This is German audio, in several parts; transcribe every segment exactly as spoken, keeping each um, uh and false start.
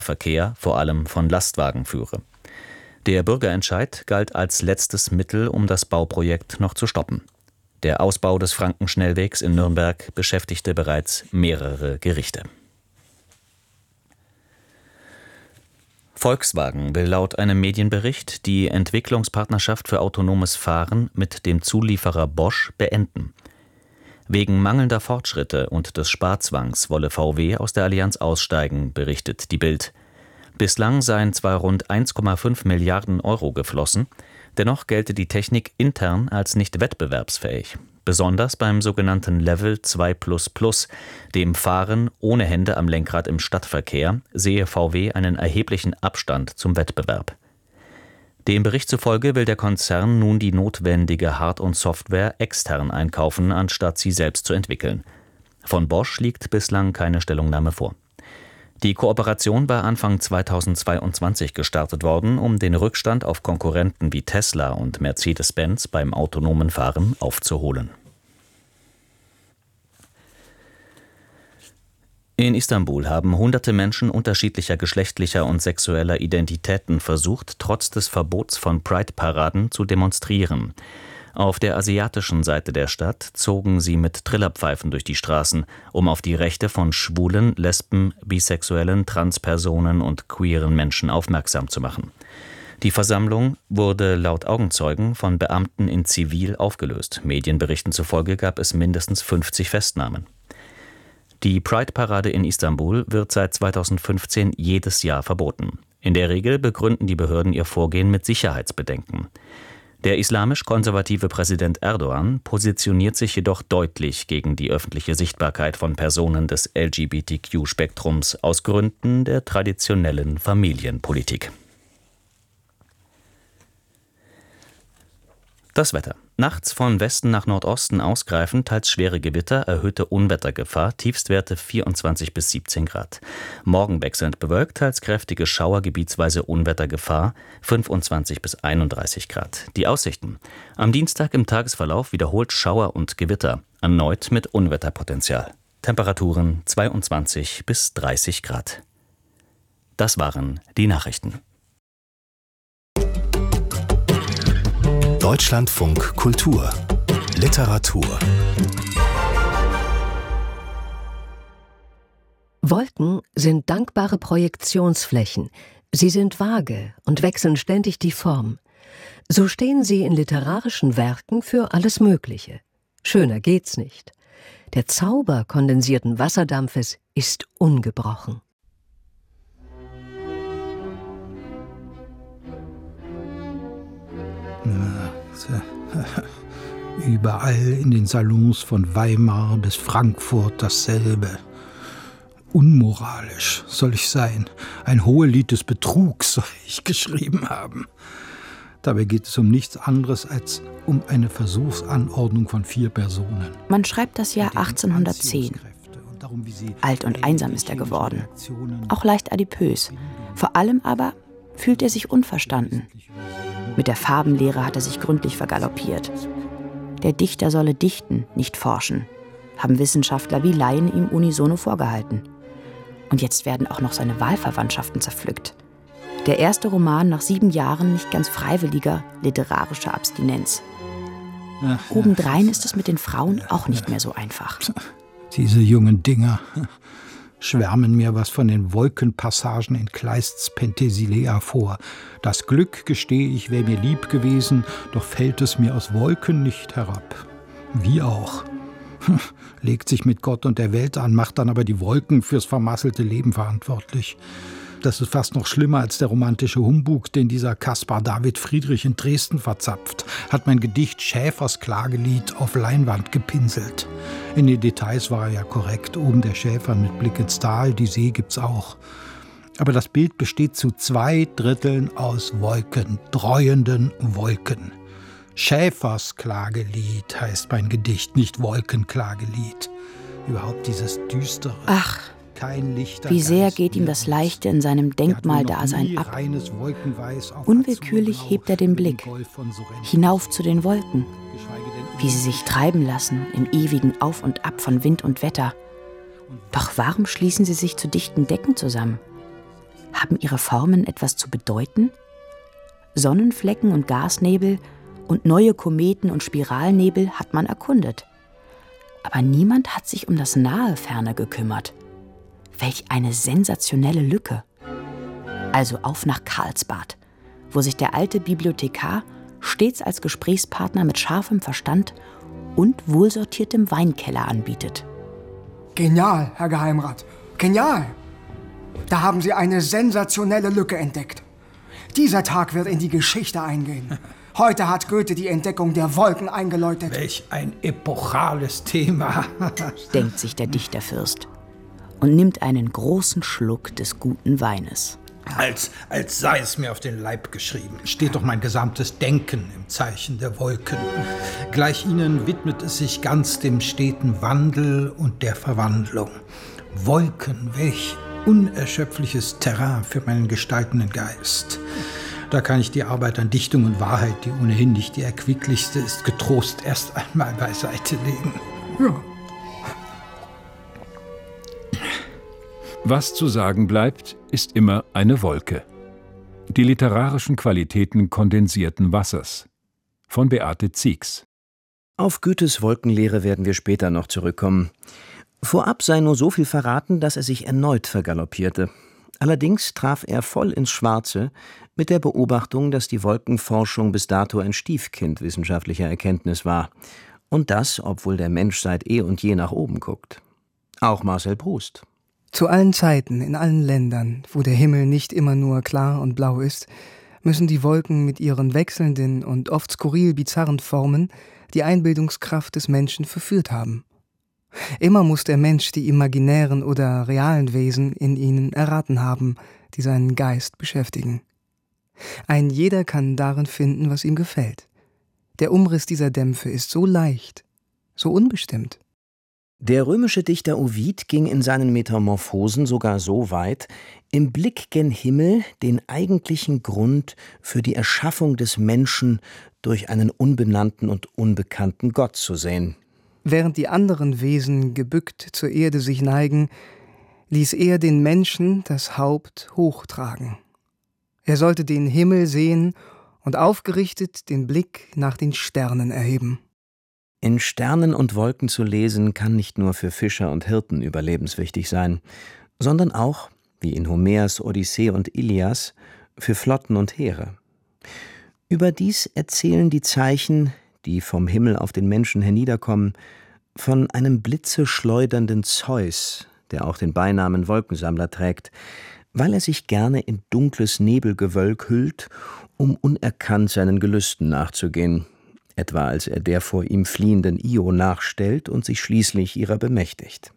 Verkehr, vor allem von Lastwagen, führe. Der Bürgerentscheid galt als letztes Mittel, um das Bauprojekt noch zu stoppen. Der Ausbau des Frankenschnellwegs in Nürnberg beschäftigte bereits mehrere Gerichte. Volkswagen will laut einem Medienbericht die Entwicklungspartnerschaft für autonomes Fahren mit dem Zulieferer Bosch beenden. Wegen mangelnder Fortschritte und des Sparzwangs wolle V W aus der Allianz aussteigen, berichtet die Bild. Bislang seien zwar rund eins Komma fünf Milliarden Euro geflossen, dennoch gelte die Technik intern als nicht wettbewerbsfähig. Besonders beim sogenannten Level zwei plus plus, dem Fahren ohne Hände am Lenkrad im Stadtverkehr, sehe V W einen erheblichen Abstand zum Wettbewerb. Dem Bericht zufolge will der Konzern nun die notwendige Hard- und Software extern einkaufen, anstatt sie selbst zu entwickeln. Von Bosch liegt bislang keine Stellungnahme vor. Die Kooperation war Anfang zweitausendzweiundzwanzig gestartet worden, um den Rückstand auf Konkurrenten wie Tesla und Mercedes-Benz beim autonomen Fahren aufzuholen. In Istanbul haben hunderte Menschen unterschiedlicher geschlechtlicher und sexueller Identitäten versucht, trotz des Verbots von Pride-Paraden zu demonstrieren. Auf der asiatischen Seite der Stadt zogen sie mit Trillerpfeifen durch die Straßen, um auf die Rechte von Schwulen, Lesben, Bisexuellen, Transpersonen und queeren Menschen aufmerksam zu machen. Die Versammlung wurde laut Augenzeugen von Beamten in Zivil aufgelöst. Medienberichten zufolge gab es mindestens fünfzig Festnahmen. Die Pride-Parade in Istanbul wird seit zweitausendfünfzehn jedes Jahr verboten. In der Regel begründen die Behörden ihr Vorgehen mit Sicherheitsbedenken. Der islamisch-konservative Präsident Erdogan positioniert sich jedoch deutlich gegen die öffentliche Sichtbarkeit von Personen des L G B T Q-Spektrums aus Gründen der traditionellen Familienpolitik. Das Wetter. Nachts von Westen nach Nordosten ausgreifend, teils schwere Gewitter, erhöhte Unwettergefahr, Tiefstwerte vierundzwanzig bis siebzehn Grad. Morgen wechselnd bewölkt, teils kräftige Schauer, gebietsweise Unwettergefahr, fünfundzwanzig bis einunddreißig Grad. Die Aussichten. Am Dienstag im Tagesverlauf wiederholt Schauer und Gewitter, erneut mit Unwetterpotenzial. Temperaturen zweiundzwanzig bis dreißig Grad. Das waren die Nachrichten. Deutschlandfunk Kultur Literatur. Wolken sind dankbare Projektionsflächen. Sie sind vage und wechseln ständig die Form. So stehen sie in literarischen Werken für alles Mögliche. Schöner geht's nicht. Der Zauber kondensierten Wasserdampfes ist ungebrochen. Überall in den Salons von Weimar bis Frankfurt dasselbe. Unmoralisch soll ich sein. Ein Hohelied des Betrugs soll ich geschrieben haben. Dabei geht es um nichts anderes als um eine Versuchsanordnung von vier Personen. Man schreibt das Jahr achtzehnhundertzehn. Alt und einsam ist er geworden. Auch leicht adipös. Vor allem aber fühlt er sich unverstanden. Mit der Farbenlehre hat er sich gründlich vergaloppiert. Der Dichter solle dichten, nicht forschen, haben Wissenschaftler wie Laien ihm unisono vorgehalten. Und jetzt werden auch noch seine Wahlverwandtschaften zerpflückt. Der erste Roman nach sieben Jahren nicht ganz freiwilliger literarischer Abstinenz. Obendrein ist es mit den Frauen auch nicht mehr so einfach. Diese jungen Dinger schwärmen mir was von den Wolkenpassagen in Kleists Penthesilea vor. Das Glück, gestehe ich, wäre mir lieb gewesen, doch fällt es mir aus Wolken nicht herab. Wie auch. Legt sich mit Gott und der Welt an, macht dann aber die Wolken fürs vermasselte Leben verantwortlich. Das ist fast noch schlimmer als der romantische Humbug, den dieser Caspar David Friedrich in Dresden verzapft, hat mein Gedicht Schäfers Klagelied auf Leinwand gepinselt. In den Details war er ja korrekt. Oben der Schäfer mit Blick ins Tal, die See gibt's auch. Aber das Bild besteht zu zwei Dritteln aus Wolken, dreuenden Wolken. Schäfers Klagelied heißt mein Gedicht, nicht Wolkenklagelied. Überhaupt dieses düstere. Ach, wie sehr geht ihm das Leichte in seinem Denkmaldasein ab. Unwillkürlich hebt er den Blick hinauf zu den Wolken, wie sie sich treiben lassen im ewigen Auf und Ab von Wind und Wetter. Doch warum schließen sie sich zu dichten Decken zusammen? Haben ihre Formen etwas zu bedeuten? Sonnenflecken und Gasnebel und neue Kometen und Spiralnebel hat man erkundet. Aber niemand hat sich um das nahe Ferne gekümmert. Welch eine sensationelle Lücke. Also auf nach Karlsbad, wo sich der alte Bibliothekar stets als Gesprächspartner mit scharfem Verstand und wohlsortiertem Weinkeller anbietet. Genial, Herr Geheimrat. Genial! Da haben Sie eine sensationelle Lücke entdeckt. Dieser Tag wird in die Geschichte eingehen. Heute hat Goethe die Entdeckung der Wolken eingeläutet. Welch ein epochales Thema, denkt sich der Dichterfürst und nimmt einen großen Schluck des guten Weines. Als, als sei es mir auf den Leib geschrieben, steht doch mein gesamtes Denken im Zeichen der Wolken. Gleich ihnen widmet es sich ganz dem steten Wandel und der Verwandlung. Wolken, welch unerschöpfliches Terrain für meinen gestaltenden Geist. Da kann ich die Arbeit an Dichtung und Wahrheit, die ohnehin nicht die erquicklichste ist, getrost erst einmal beiseite legen. Ja. Was zu sagen bleibt, ist immer eine Wolke. Die literarischen Qualitäten kondensierten Wassers. Von Beate Ziegs. Auf Goethes Wolkenlehre werden wir später noch zurückkommen. Vorab sei nur so viel verraten, dass er sich erneut vergaloppierte. Allerdings traf er voll ins Schwarze mit der Beobachtung, dass die Wolkenforschung bis dato ein Stiefkind wissenschaftlicher Erkenntnis war. Und das, obwohl der Mensch seit eh und je nach oben guckt. Auch Marcel Proust. Zu allen Zeiten, in allen Ländern, wo der Himmel nicht immer nur klar und blau ist, müssen die Wolken mit ihren wechselnden und oft skurril bizarren Formen die Einbildungskraft des Menschen verführt haben. Immer muss der Mensch die imaginären oder realen Wesen in ihnen erraten haben, die seinen Geist beschäftigen. Ein jeder kann darin finden, was ihm gefällt. Der Umriss dieser Dämpfe ist so leicht, so unbestimmt. Der römische Dichter Ovid ging in seinen Metamorphosen sogar so weit, im Blick gen Himmel den eigentlichen Grund für die Erschaffung des Menschen durch einen unbenannten und unbekannten Gott zu sehen. Während die anderen Wesen gebückt zur Erde sich neigen, ließ er den Menschen das Haupt hochtragen. Er sollte den Himmel sehen und aufgerichtet den Blick nach den Sternen erheben. In Sternen und Wolken zu lesen, kann nicht nur für Fischer und Hirten überlebenswichtig sein, sondern auch, wie in Homers Odyssee und Ilias, für Flotten und Heere. Überdies erzählen die Zeichen, die vom Himmel auf den Menschen herniederkommen, von einem blitzeschleudernden Zeus, der auch den Beinamen Wolkensammler trägt, weil er sich gerne in dunkles Nebelgewölk hüllt, um unerkannt seinen Gelüsten nachzugehen, etwa als er der vor ihm fliehenden Io nachstellt und sich schließlich ihrer bemächtigt.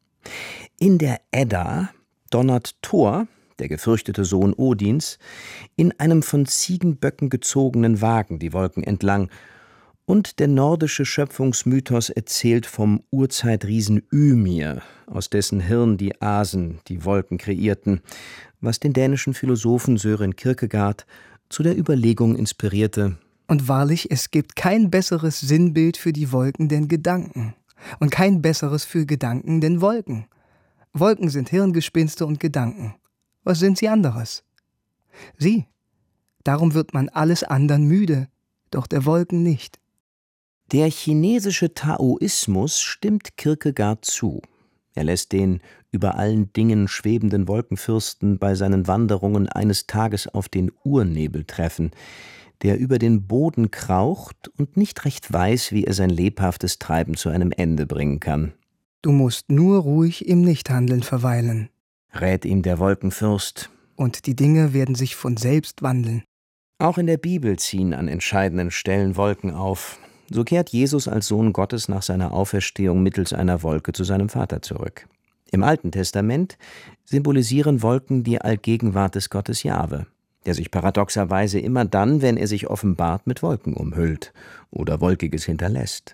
In der Edda donnert Thor, der gefürchtete Sohn Odins, in einem von Ziegenböcken gezogenen Wagen die Wolken entlang, und der nordische Schöpfungsmythos erzählt vom Urzeitriesen Ymir, aus dessen Hirn die Asen die Wolken kreierten, was den dänischen Philosophen Søren Kierkegaard zu der Überlegung inspirierte: Und wahrlich, es gibt kein besseres Sinnbild für die Wolken denn Gedanken. Und kein besseres für Gedanken denn Wolken. Wolken sind Hirngespinste und Gedanken. Was sind sie anderes? Sie. Darum wird man alles andern müde, doch der Wolken nicht. Der chinesische Taoismus stimmt Kierkegaard zu. Er lässt den über allen Dingen schwebenden Wolkenfürsten bei seinen Wanderungen eines Tages auf den Urnebel treffen, der über den Boden kraucht und nicht recht weiß, wie er sein lebhaftes Treiben zu einem Ende bringen kann. Du musst nur ruhig im Nichthandeln verweilen, rät ihm der Wolkenfürst. Und die Dinge werden sich von selbst wandeln. Auch in der Bibel ziehen an entscheidenden Stellen Wolken auf. So kehrt Jesus als Sohn Gottes nach seiner Auferstehung mittels einer Wolke zu seinem Vater zurück. Im Alten Testament symbolisieren Wolken die Allgegenwart des Gottes Jahwe, der sich paradoxerweise immer dann, wenn er sich offenbart, mit Wolken umhüllt oder Wolkiges hinterlässt.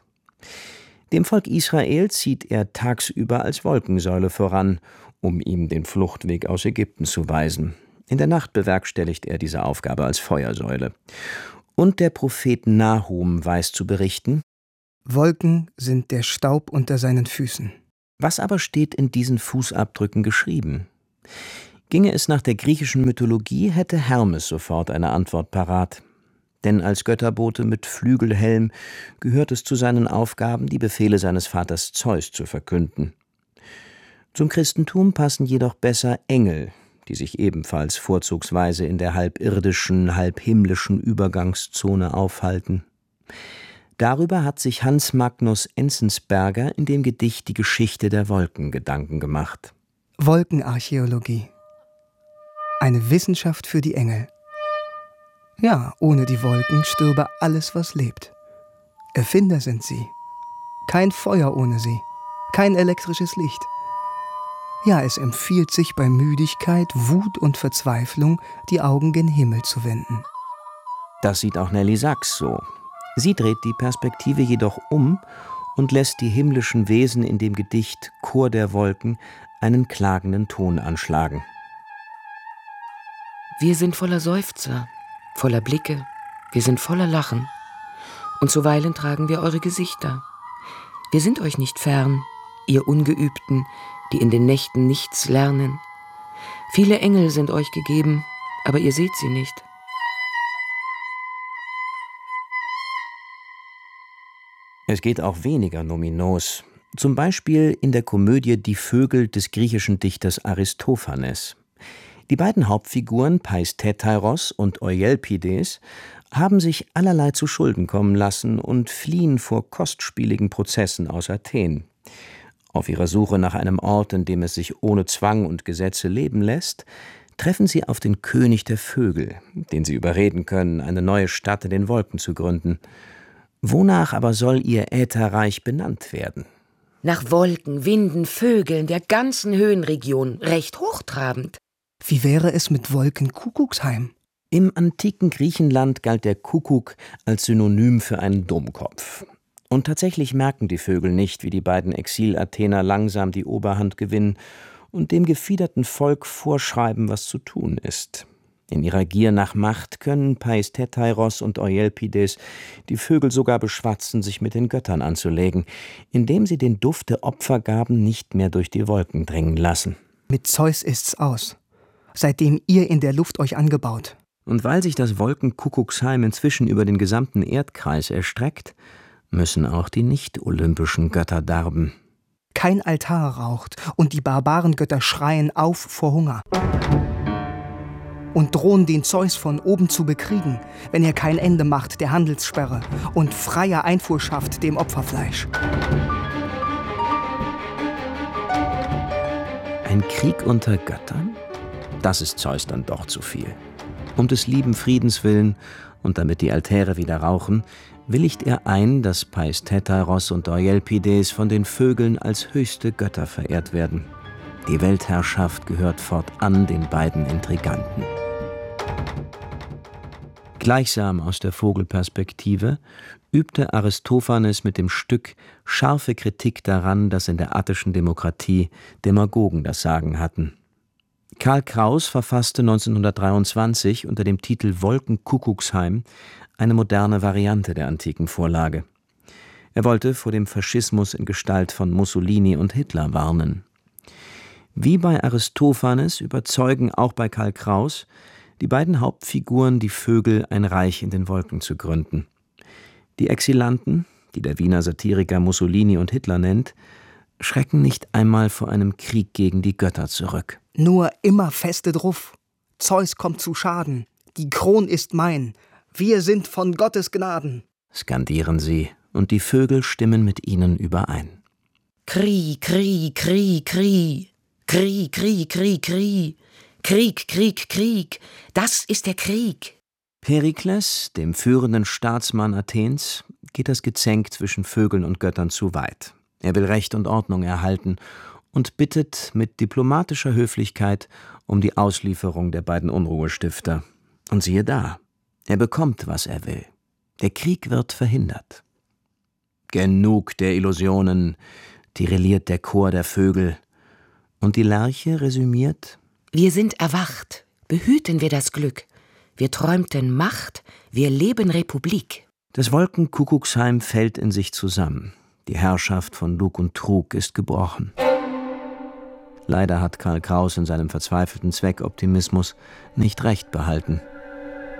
Dem Volk Israel zieht er tagsüber als Wolkensäule voran, um ihm den Fluchtweg aus Ägypten zu weisen. In der Nacht bewerkstelligt er diese Aufgabe als Feuersäule. Und der Prophet Nahum weiß zu berichten: Wolken sind der Staub unter seinen Füßen. Was aber steht in diesen Fußabdrücken geschrieben? Ginge es nach der griechischen Mythologie, hätte Hermes sofort eine Antwort parat. Denn als Götterbote mit Flügelhelm gehört es zu seinen Aufgaben, die Befehle seines Vaters Zeus zu verkünden. Zum Christentum passen jedoch besser Engel, die sich ebenfalls vorzugsweise in der halb irdischen, halb himmlischen Übergangszone aufhalten. Darüber hat sich Hans Magnus Enzensberger in dem Gedicht Die Geschichte der Wolken Gedanken gemacht. Wolkenarchäologie. Eine Wissenschaft für die Engel. Ja, ohne die Wolken stürbe alles, was lebt. Erfinder sind sie. Kein Feuer ohne sie. Kein elektrisches Licht. Ja, es empfiehlt sich bei Müdigkeit, Wut und Verzweiflung, die Augen gen Himmel zu wenden. Das sieht auch Nelly Sachs so. Sie dreht die Perspektive jedoch um und lässt die himmlischen Wesen in dem Gedicht Chor der Wolken einen klagenden Ton anschlagen. Wir sind voller Seufzer, voller Blicke, wir sind voller Lachen. Und zuweilen tragen wir eure Gesichter. Wir sind euch nicht fern, ihr Ungeübten, die in den Nächten nichts lernen. Viele Engel sind euch gegeben, aber ihr seht sie nicht. Es geht auch weniger nominos. Zum Beispiel in der Komödie Die Vögel des griechischen Dichters Aristophanes. Die beiden Hauptfiguren Peistheteros und Euelpides haben sich allerlei zu Schulden kommen lassen und fliehen vor kostspieligen Prozessen aus Athen. Auf ihrer Suche nach einem Ort, in dem es sich ohne Zwang und Gesetze leben lässt, treffen sie auf den König der Vögel, den sie überreden können, eine neue Stadt in den Wolken zu gründen. Wonach aber soll ihr Ätherreich benannt werden? Nach Wolken, Winden, Vögeln der ganzen Höhenregion, recht hochtrabend. Wie wäre es mit Wolkenkuckucksheim? Im antiken Griechenland galt der Kuckuck als Synonym für einen Dummkopf. Und tatsächlich merken die Vögel nicht, wie die beiden Exil-Athener langsam die Oberhand gewinnen und dem gefiederten Volk vorschreiben, was zu tun ist. In ihrer Gier nach Macht können Peistheteros und Euelpides die Vögel sogar beschwatzen, sich mit den Göttern anzulegen, indem sie den Duft der Opfergaben nicht mehr durch die Wolken dringen lassen. Mit Zeus ist's aus, seitdem ihr in der Luft euch angebaut. Und weil sich das Wolkenkuckucksheim inzwischen über den gesamten Erdkreis erstreckt, müssen auch die nicht-olympischen Götter darben. Kein Altar raucht und die Barbarengötter schreien auf vor Hunger. Und drohen den Zeus von oben zu bekriegen, wenn er kein Ende macht der Handelssperre und freier Einfuhr schafft dem Opferfleisch. Ein Krieg unter Göttern? Das ist Zeus dann doch zu viel. Um des lieben Friedens willen und damit die Altäre wieder rauchen, willigt er ein, dass Peistheteros und Euelpides von den Vögeln als höchste Götter verehrt werden. Die Weltherrschaft gehört fortan den beiden Intriganten. Gleichsam aus der Vogelperspektive übte Aristophanes mit dem Stück scharfe Kritik daran, dass in der attischen Demokratie Demagogen das Sagen hatten. Karl Kraus verfasste neunzehnhundertdreiundzwanzig unter dem Titel Wolkenkuckucksheim eine moderne Variante der antiken Vorlage. Er wollte vor dem Faschismus in Gestalt von Mussolini und Hitler warnen. Wie bei Aristophanes überzeugen auch bei Karl Kraus die beiden Hauptfiguren, die Vögel, ein Reich in den Wolken zu gründen. Die Exilanten, die der Wiener Satiriker Mussolini und Hitler nennt, schrecken nicht einmal vor einem Krieg gegen die Götter zurück. Nur immer feste drauf. Zeus kommt zu Schaden. Die Kron ist mein. Wir sind von Gottes Gnaden. Skandieren sie, und die Vögel stimmen mit ihnen überein. Kri, Kri, Kri, Kri. Kri, Kri, Kri, Kri. Krieg, Krieg, Krieg. Das ist der Krieg. Perikles, dem führenden Staatsmann Athens, geht das Gezänk zwischen Vögeln und Göttern zu weit. Er will Recht und Ordnung erhalten und bittet mit diplomatischer Höflichkeit um die Auslieferung der beiden Unruhestifter. Und siehe da, er bekommt, was er will. Der Krieg wird verhindert. Genug der Illusionen, tirilliert der Chor der Vögel. Und die Lerche resümiert: Wir sind erwacht, behüten wir das Glück. Wir träumten Macht, wir leben Republik. Das Wolkenkuckucksheim fällt in sich zusammen. Die Herrschaft von Lug und Trug ist gebrochen. Leider hat Karl Kraus in seinem verzweifelten Zweckoptimismus nicht recht behalten.